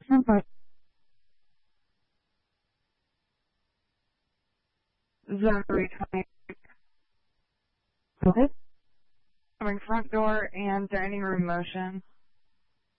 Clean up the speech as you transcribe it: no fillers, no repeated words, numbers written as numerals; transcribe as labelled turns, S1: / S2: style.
S1: number.
S2: Zone 320.
S1: Okay.
S2: Coming front door and dining room motion.